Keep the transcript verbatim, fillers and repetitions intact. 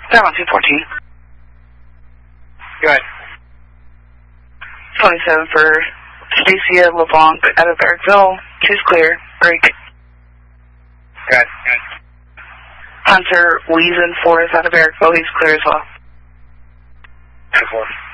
Down on two fourteen. Go ahead. twenty-seven for Stacia LeBlanc out of Erickville. Two's clear. Break. Go ahead. Go ahead. Hunter Weason four is out of Erickville. He's clear as well. ten four.